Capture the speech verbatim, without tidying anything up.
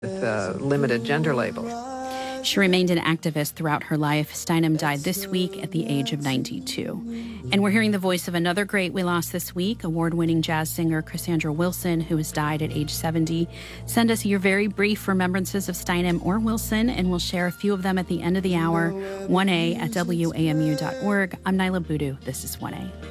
with uh, limited gender labels. She remained an activist throughout her life. Steinem died this week at the age of ninety-two. And we're hearing the voice of another great we lost this week, award-winning jazz singer Cassandra Wilson, who has died at age seventy. Send us your very brief remembrances of Steinem or Wilson, and we'll share a few of them at the end of the hour. one A at W A M U dot org. I'm Nyla Boodoo. This is one A.